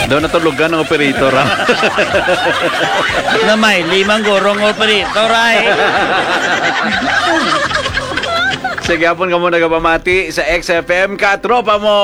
Daw natulugan ng operator, ha? Na may 5 gurong operator ay. Sige, hapon ka muna nagpamati sa XFM Katropa mo!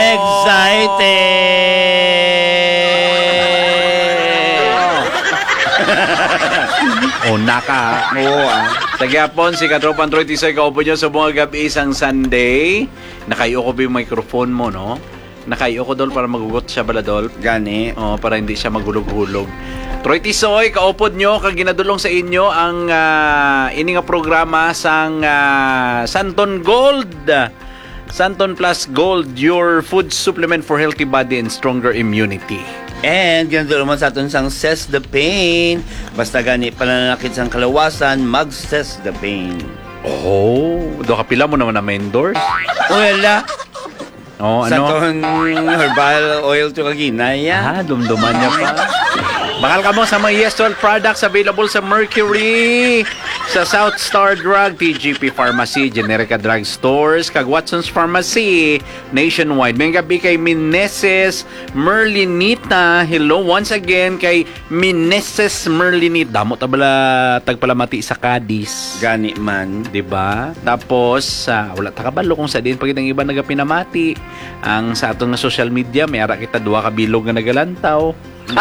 Excited! O, naka. Oo, Sige, hapon, si Katropa Android Tisoy, kaupo nyo sa mga gabi isang Sunday. Nakayo ko ba yung microphone mo, no? Nakayo ko doon para magugot siya baladol. Gani. Oh, para hindi siya magulog-hulog. Troy Tisoy, kaupod nyo, kag ginadulong sa inyo ang ini nga programa sang Santon Gold. Santon Plus Gold, your food supplement for healthy body and stronger immunity. And ganito naman sa atin sang Cess the Pain. Basta gani pananakit sang kalawasan, mag-Cess the Pain. Oh, do kapila mo naman na ma-endorse? Wala. Oh, ano? Santon herbal oil to kaginay. Dumduman niya pa. Bakal ka mo sa mga Yes12 products available sa Mercury, sa South Star Drug, TGP Pharmacy, Generica Drug Stores, kag Watson's Pharmacy, nationwide. May gabi kay Mineses Merlinita. Hello once again kay Mineses Merlinita. Damo tabala tagpalamati sa Cadiz. Gani man. Diba? Tapos, wala takabalo kung sa din pag itang iba nagapinamati. Ang sa atong social media, may ara kita 2 kabilog nga nagalantaw.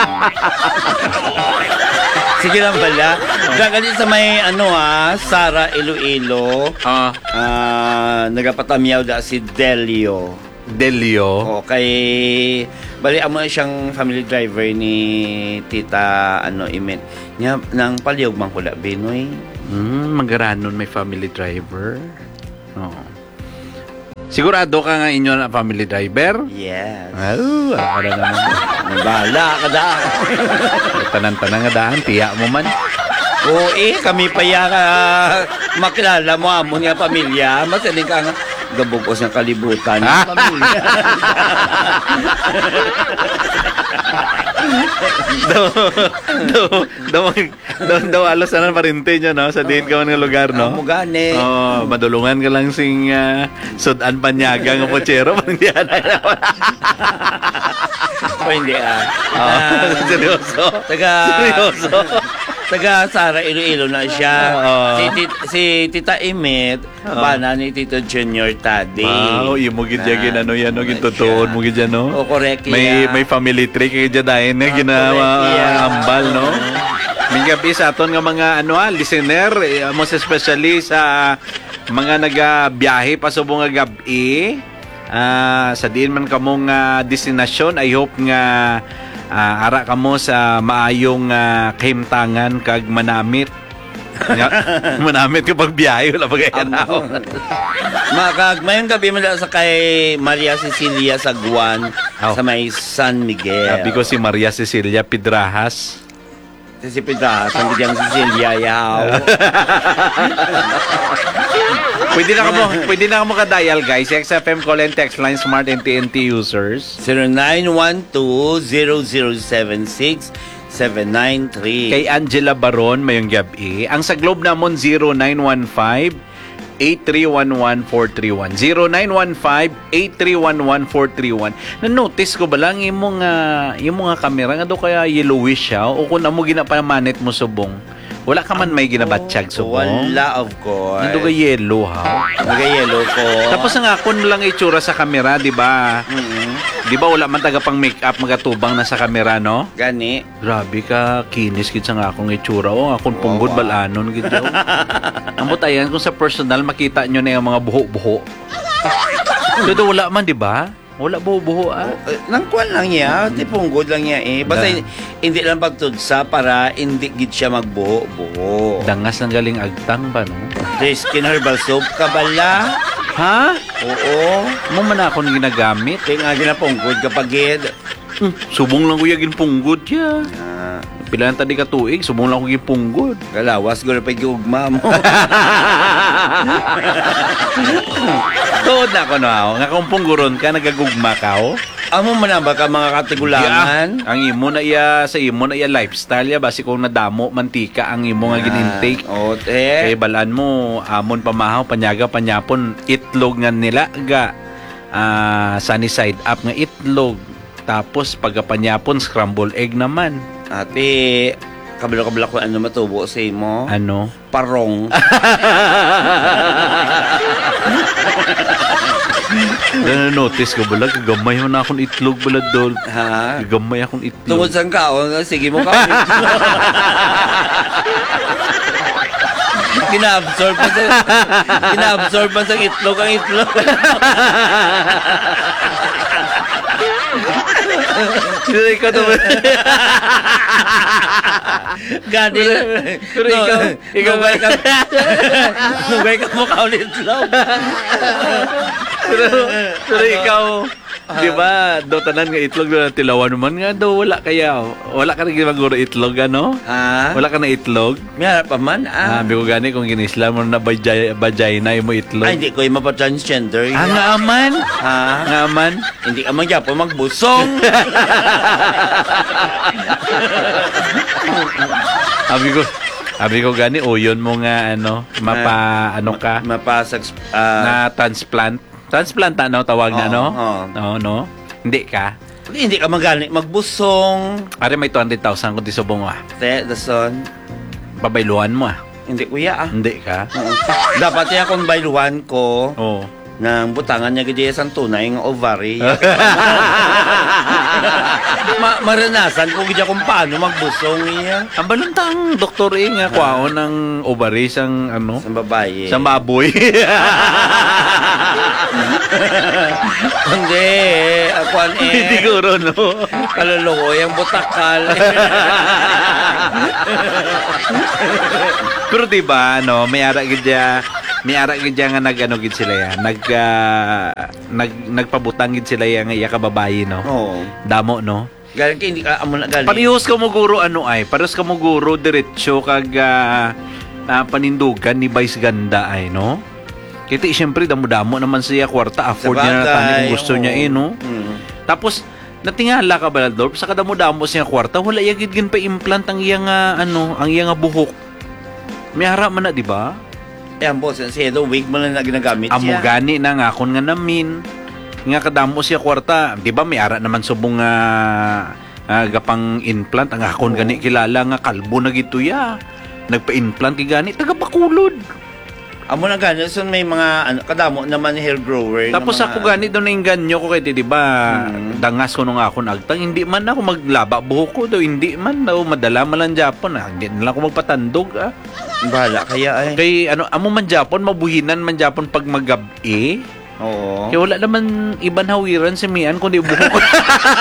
Sige lang pala. Ganito sa may Sara Iloilo. Nagapatamiyaw da si Delio. Delio. Kay bali amo siyang family driver ni Tita Imet. Nya nang paliyog man kula Binoy. Magaranon may family driver. Sigurado ka nga inyo na family driver? Yes. Para naman. Bahala ka da. Tanan-tanan nga daan, tiya mo man. Kami pa makilala mo amo nga pamilya. Masaling ka nga gabugos ng kalibutan ng pamilya. daw alas na parinte nyo, no? Sa diin ka man nga lugar, no? Gani. Madulungan ka lang sing sudan panyaga ng pochero. Hindi seryoso. Seryoso. Taga Sara Iloilo na siya. Si Tita Imet, bana ni Tito Junior Tadi. Mo gid yan gintutuon mo gid yan, no? Correct. May family tree kay dyan na ginawa ambal, no? May gabi sa aton nga mga listener, most especially sa mga nagabiyahe pasubong nga gabi. Sa diin man kamong destinasyon, I hope nga ara kamo sa maayong kahimtangan kag manamit. Manamit kapag biyahe wala pag-ayanaw. Mayong gabi mo sa kay Maria Cecilia Sagwan sa may San Miguel. Sabi ko si Maria Cecilia Pidrahas. Si Pidrahas, ang bigyan Cecilia yaw. Pwede na ka dial guys. XFM call and text line smart and TNT users. 0912-0076-793. Kay Angela Baron mayong gabi. Ang sa Globe namon 0915-8311-431. 0915-8311-431. Na-notice ko ba lang yung mga kamera nga do kaya yellowish siya o kung amo ginapamanit mo subong. Wala ka man may ginabatsyag subong. Wala, of course. Nando ka yellow, ha? Naga-yellow ko. Tapos ang akon lang itsura sa kamera, di ba? Di ba wala man taga pang make-up magatubang na sa kamera, no? Gani. Grabe ka, kinis gid sa akong itsura. Akon punggod balanon gid daw. Ambot ayan kung sa personal makita nyo na yung mga buho-buho. So, wala man, di ba? Wala buho-buho, Nangkuan lang niya, tipunggod lang niya Basta hindi lang pagtudsa para hindi gid siya magbuho-buho. Dangas ng galing agtang ba, no? Skin herbal soap ka bala? Ha? Oo. Mo man ako ginagamit. Kaya nga ginapunggod kapag subong lang ko yung punggod ya. Pilan tadi ka tuig, subong lang ko yung punggod. Galawas, gula pa yung ugma mo. Tuod na ako no, nga kung pungguron ka, nagagugma ka o? Amo man ba ka mga katigulangan? Ang imo na iya, sa imo na iya lifestyle ya, basi kung nadamo, mantika, ang imo nga gin-intake. Kaya balaan mo, amon pamahaw, panyaga, panyapon, itlog nga nila, sunny side up nga itlog. Tapos pagkapanyapon, scramble egg naman. Ate, kabila-kabila ko ano matubo sa imo? Ano? Parong. Notice ko bala, gagamay mo na akong itlog bala dol. Ha? Gagamay akong itlog. Tungod sa kaon, sige mo kaon. Gina-absorb pa sa itlog ang itlog. Pero ikaw naman. Gani. Pero ikaw Nugay ka mo kaon itlog. pero ikaw, di ba, do tanan nga itlog na tilawan naman nga daw, wala ka na ginaguro itlog, ano? Ha? Wala ka na itlog? Mayroon pa man. Sabi ko gani, kung ginisla mo na vagina mo itlog. Ay, hindi ko yung mapa-transgender. Nga aman? Ha? Nga aman? Hindi ka magyapo magbusong. Sabi ko gani, yun mo nga, ano, ano ka? Mapasag. Na transplant. Transplant, ano, tawag na, no? Oo. No? Hindi ka. Hindi ka magaling magbusong. Ari, may 200,000 kung di subong mo, ah. Dason. Babayluhan mo, ah. Hindi kuya ah. Hindi ka. Dapat yan kung bayluhan ko. Oo. Nang butangan niya gidi sa tunay ng ovary. Maranasan ko gidi kung paano magbusong niya. Ang baluntang doktor nga kwao ng ovaries ang ano Sa babae. sa baboy. Hindi. Ako Hindi ko no. Kaluluko yung butakal. Pero di ba no, may ara gid nga nagano gid sila ya. Nagpabutang gid sila ya nga iya ka babae no. Oo. Damo no. Galing ka hindi ka amo na galing. Parehas ka mo guro ano ay, parehas ka mo guro diretso kag panindugan ni Vice Ganda ay no. Kiti siyempre damo-damo naman siya kwarta, afford niya na tani kung gusto niya no. Tapos natingala ka ba Lord, sa kadamo-damo siya kwarta, wala yagid gin pa implant ang iya nga ang iya nga buhok. May harap man na di ba? Yan boss, si Edo wig mo lang na ginagamit Amo siya. gani na nga kon nga namin. Nga kadamo siya kwarta, di ba may ara naman subong gapang implant ang akon gani kilala nga kalbo na gito ya. Nagpa-implant ki gani taga Bacolod. Amo na gani so may mga kadamo naman hair grower. Tapos ako gani daw naingganyo ko kay di ba dangas ko nung akon agtang hindi man ako maglaba buhok ko daw hindi man daw madala man lang Japon hindi na lang ako magpatandog Bahala kaya ay. Kay amo man Japon mabuhinan man Japon pag magabi. Oo. Kaya wala naman iban hawiran si Mian kundi buhok ko.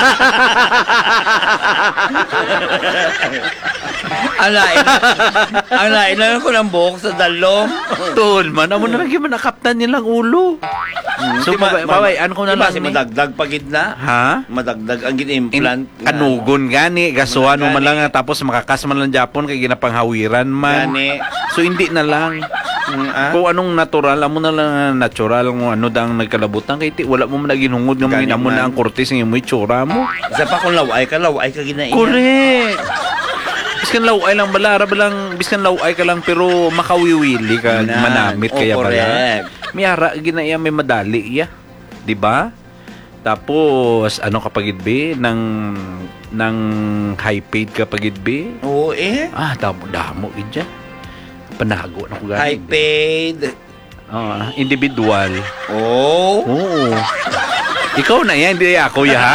Alain lang ko ng buhok sa dalom. Tol man amo na lagi man nakaptan nilang ulo. So babayan ko na lang Kasi madagdag pagid na. Ha? Madagdag ang gin-implant. Kanugon gani gasuhan mo man lang tapos makakas man lang Japon kay ginapanghawiran man. Gani. So hindi na lang. Kung anong natural, amo na lang natural kung ano dang nagkalabutan kay wala mo man ginhungod nga mga amo na ang kortes ng imoy tsura mo. Isa pa kung laway ka ginain. Correct. Biskan laway lang bala, biskan laway ka lang pero makawiwili ka, manamit kaya bala. May ara ginaya may madali ya. 'Di ba? Tapos ano kapag idbe ng high paid kapag idbe? Oo Damo gid panago na ko gani. High paid. Individual. Oo. Ikaw na yan, hindi ako ya ha.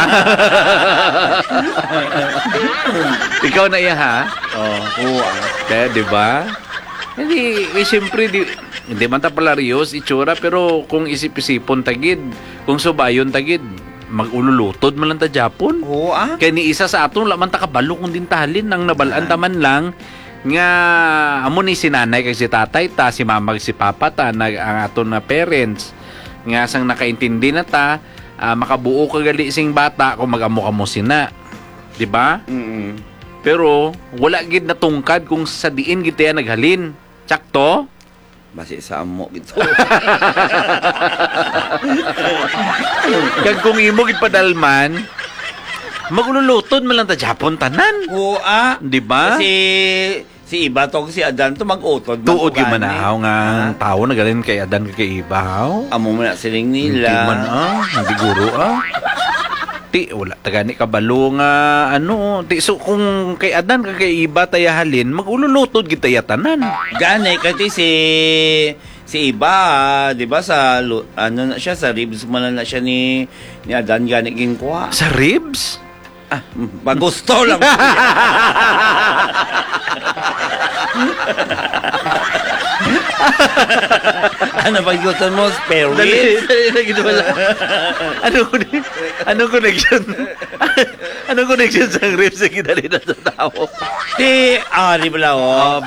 Ikaw na yan ha. Kaya di ba? Hindi, siyempre hindi man ta palarios itsura pero kung isip-isipon tagid, kung subayon tagid, magululutod man lang ta Japon. Kaya ni isa sa aton laman ta kabalo kung din talin nang nabalaan taman lang nga amo ni sinanay kag si tatay ta si mama kag si papa ta ang aton na parents nga sang nakaintindi na ta makabuo kagali sing bata kung magamo kamo sina di ba? Pero wala gid na tungkad kung sa diin gid tayo naghalin tsakto basi sa amo gito. kag kung imo gid padalman magululutod man lang ta Japon tanan di ba? Kasi si Iba to si Adan to mag-utod. Tuod yung manahaw nga tao na galing kay Adan kay Ibahaw. Amo man na siling nila. Hindi man hindi guro ti wala tagani kabalo nga ano ti so kung kay Adan kay iba tayahalin magululutod kita yatanan. Gani kasi si Iba, 'di ba ano na siya sa ribs man na siya ni Adan gani ginkuha. Sa ribs? Magusto lang. Ano ba gusto mo? Spare ribs? Anong connection? Anong connection sa ribs sa kidali na sa tao? Di ba lang,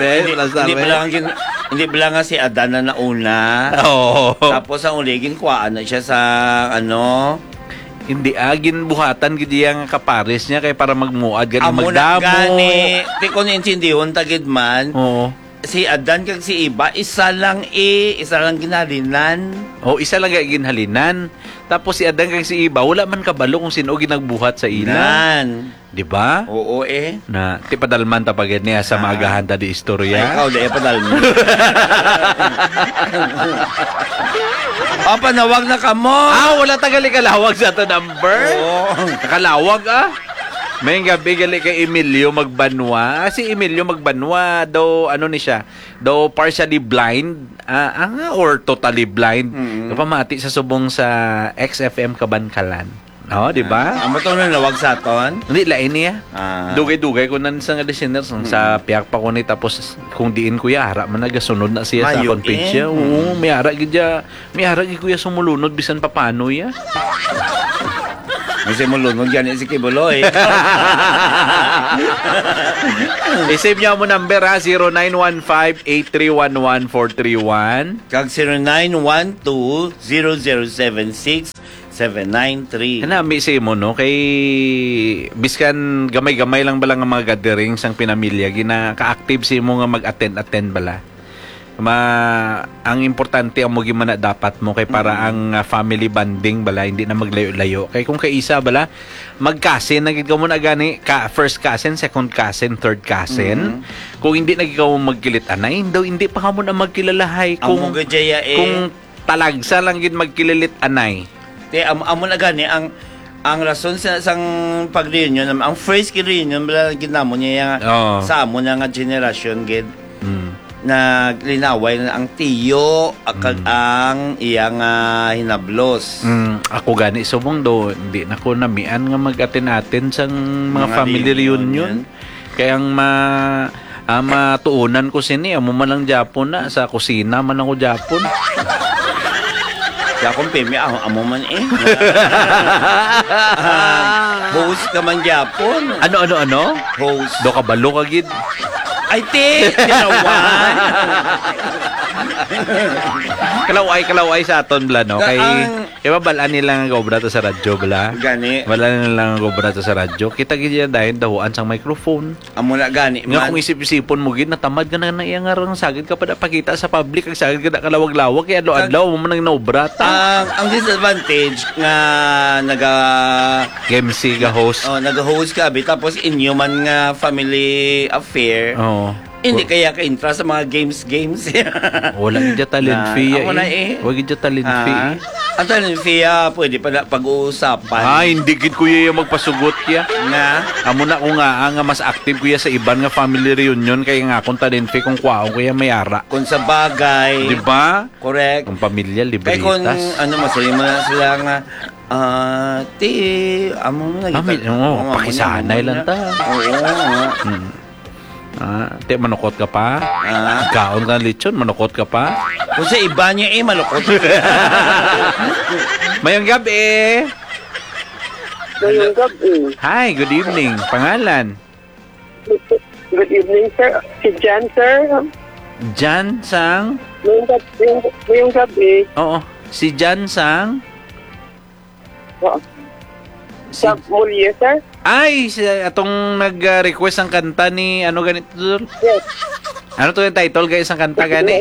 hindi ba lang nga si Adan na nauna. Oo. Tapos ang uligin, kuhaan na siya sa, ano, hindi agin buhatan gidi ang kapares niya kay para magmuad gani amo na magdamo. gani. Ti ko nintindihon tagid man. Oo. Si Adan kag si Iba, isa lang ginalinan. O isa lang kay ginhalinan. Tapos si Adan kag si Iba wala man kabalo kung sino ginagbuhat sa ila. Nan. Di ba? Oo Na ti padalman ta pagid niya sa maagahan ta di Ay, istorya. ikaw dahil padal mo. Panawag na ka mo. Wala tagali kalawag sa to number. Oo. Nakalawag May gabi gali kay Emilio Magbanwa. Si Emilio Magbanwa daw ano ni siya? Daw partially blind or totally blind. Kapamati sa subong sa XFM Kabankalan. Di ba? Amo to na nawag sa aton. Hindi lain niya. Dugay-dugay ko nan sa listeners sa piyak pa ko ni tapos kung diin kuya ara man nagasunod na siya sa Mayo, akong page siya. Oo, may ara gid kuya sumulunod bisan papano ya. Kasi mulunod yan si Kibuloy. I-save niyo mo number 0915-8311-431. Kag 0912-0076-793. Kanami say mo no kay biskan gamay-gamay lang bala nga mga gatherings ang pinamilya ka-active si mo nga mag-attend bala. Ang importante ang mo gimana dapat mo kay para ang family bonding bala hindi na maglayo-layo. Kay kung kay isa bala mag-cousin nagid ka mo na gani first cousin, second cousin, third cousin. Kung hindi nagikaw magkilit anay, hindi pa kamo na magkilalahay kung talagsa lang gid magkililit anay. Amo na gani ang rason sa sang pag-reunion, ang first reunion bala ginamo niya sa amo na nga generation gid. Naglinaway na ang tiyo ang iyang hinablos. Ako gani subong do hindi na ko namian nga mag-atin sang mga family reunion. Kaya ang matuunan ko sini amo man lang Japon na sa kusina man ako Japon. Kaya kung pimi amo man host ka man Japon. Ano? Host. Do kabalo ka gid. Ay, tinawan. Kalaway sa aton bala, no? Kay babalaan nilang gobra to sa radyo bala. Gani. Balaan nilang gobra to sa radyo. Kita gid dahil dahuan sang microphone. Amo na gani. Nga kung isip-isipon mo gid natamad ka na iya nga rang sagid ka pa pakita sa public kag sagid ka kalawag-lawag kay adlaw mo man nang naobra ta. Ang disadvantage nga MC ga host. Nag-host ka tapos inhuman nga family affair. Hindi kaya ka-intra sa mga games. Wala gid talent fee. Wala gid talent fee. Ang talent fee pwede pa pag-uusapan. Hindi gid kuya magpasugot ya. Nga amo na ko nga mas active kuya sa iban nga family reunion kay nga kung talent fee kung kwaon kuya mayara. Kung sa bagay. Di ba? Correct. Kung pamilya libritas. Kaya kung masaya mo na sila nga amo mo pakisanay lang ta. Manukot ka pa? Kaon ka lechon, manukot ka pa? Kung sa iba niya malukot. Mayang gabi. Mayang gabi. Hi, good evening. Pangalan? Good evening, sir. Si Jan, sir. Jan Sang? Mayang gabi. Oo. Si Jan Sang? Sa Mulye, sir? Ay, atong nag-request ang kanta ni ano ganito? Yes. Ano to yung title guys ang kanta gani?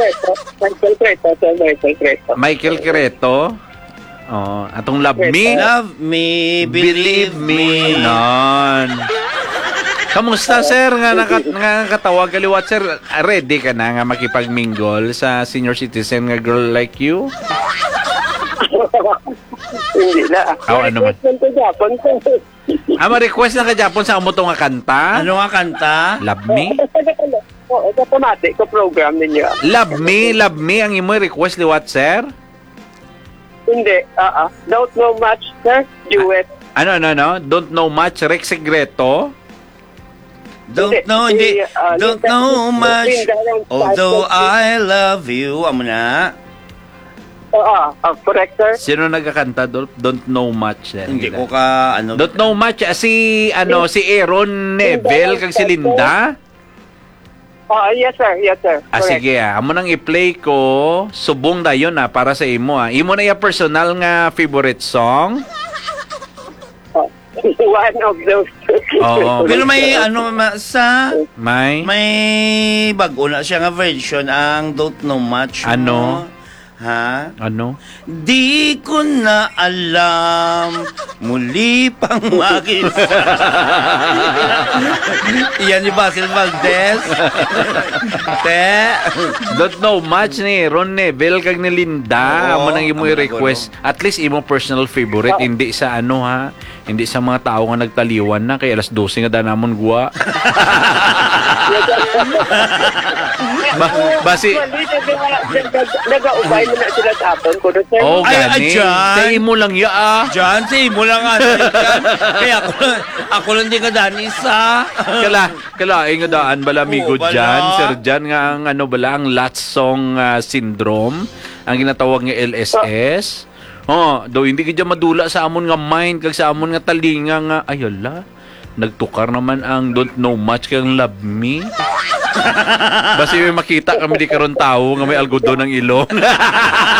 Michael Creto. Atong Love Me. Love Me, Believe Me. Non. Kamusta sir nga nakatawag kaliwat sir? Ready ka na nga makipagmingle sa senior citizen nga girl like you? Hindi na. ano man? Request lang ko Japon. Ma-request na ka Japon sa amo to nga kanta? Ano nga kanta? Love me? Oo, automatic ko program ninyo. Love me ang imo request liwat, sir? Hindi, don't know much, sir. Duet. Ano? Don't know much, Rex Segreto? Don't know, hindi. Don't know much. Although I love you. Amo na. Correct, sir. Sino nagkakanta? Don't know much. Hindi ko ka, ano. Don't know much. Si Aaron Neville kag si Linda? Yes, sir. Yes, sir. Correct. Sige amo nang i-play ko subong dayon para sa imo Imo na ya personal nga favorite song? One of those. Oo. Pero may ano May may bago na siya nga version ang Don't Know Much. Ano? No? Ha? Ano? Di ko na alam, muli pang mag-isa. Yan ni Basil Valdez. Te. Don't know much ni Ron Neville kag ni Linda. Oo, Amo nang imo amo i-request. At least imo personal favorite, hindi sa hindi sa mga tao nga nagtaliwan na kay alas 12 nga danamon guwa. Basi Nag-aubay mo na sila sa aton ko, sir. oh Ay, gani. dyan. Sa imo lang ya Diyan, si mo lang nga. Kaya ako lang di ka dani sa. Kala nga daan bala amigo Oo, bala. dyan, Sir Jan nga ang ang last song syndrome, ang ginatawag nga LSS. Do hindi gid madula sa amon nga mind kag sa amon nga talinga nga ayala. Nagtukar naman ang Don't Know Much kang Love Me. Basi may makita kami di karon tawo nga may algodon ng ilong.